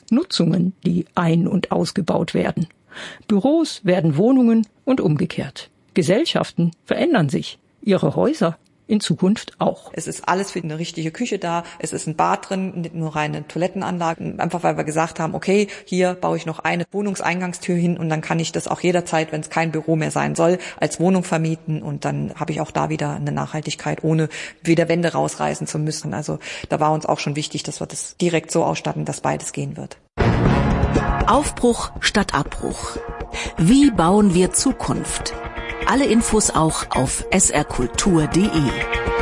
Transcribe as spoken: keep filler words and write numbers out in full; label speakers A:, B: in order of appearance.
A: Nutzungen, die ein- und ausgebaut werden. Büros werden Wohnungen und umgekehrt. Gesellschaften verändern sich, ihre Häuser in Zukunft auch.
B: Es ist alles für eine richtige Küche da, es ist ein Bad drin, nicht nur reine Toilettenanlagen, einfach weil wir gesagt haben, okay, hier baue ich noch eine Wohnungseingangstür hin und dann kann ich das auch jederzeit, wenn es kein Büro mehr sein soll, als Wohnung vermieten und dann habe ich auch da wieder eine Nachhaltigkeit, ohne wieder Wände rausreißen zu müssen. Also da war uns auch schon wichtig, dass wir das direkt so ausstatten, dass beides gehen wird.
C: Aufbruch statt Abbruch. Wie bauen wir Zukunft? Alle Infos auch auf s r kultur punkt d e.